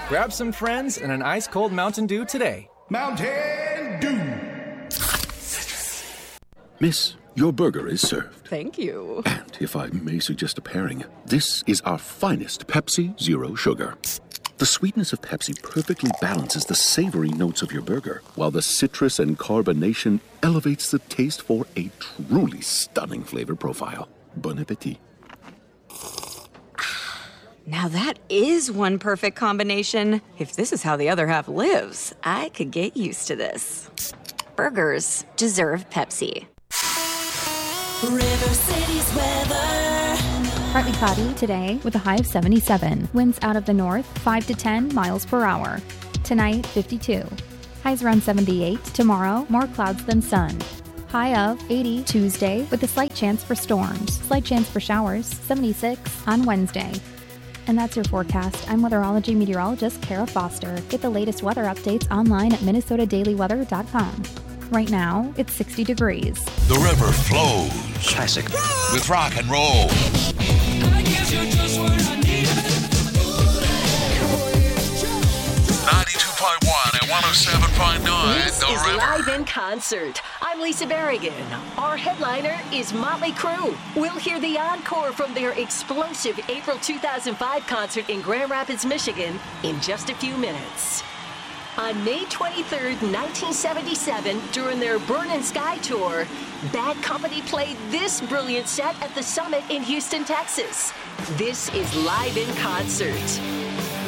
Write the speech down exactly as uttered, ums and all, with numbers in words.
Grab some friends and an ice-cold Mountain Dew today. Mountain Dew. Miss, your burger is served. Thank you. And if I may suggest a pairing, this is our finest Pepsi Zero Sugar. The sweetness of Pepsi perfectly balances the savory notes of your burger, while the citrus and carbonation elevates the taste for a truly stunning flavor profile. Bon appetit. Now that is one perfect combination. If this is how the other half lives, I could get used to this. Burgers deserve Pepsi. River City's weather. Partly cloudy today with a high of seventy-seven. Winds out of the north, five to ten miles per hour. Tonight, fifty-two. Highs around seventy-eight. Tomorrow, more clouds than sun. High of eighty Tuesday with a slight chance for storms. Slight chance for showers, seventy-six on Wednesday. And that's your forecast. I'm weatherology meteorologist Kara Foster. Get the latest weather updates online at minnesota daily weather dot com. Right now, it's sixty degrees. The river flows. Classic. With rock and roll. I guess you're just what I needed. ninety-two point one and one oh seven point nine. This The is river. Live in Concert. I'm Lisa Berrigan. Our headliner is Motley Crue. We'll hear the encore from their explosive April two thousand five concert in Grand Rapids, Michigan in just a few minutes. On May twenty-third, nineteen seventy-seven, during their Burn and Sky tour, Bad Company played this brilliant set at the Summit in Houston, Texas. This is Live in Concert.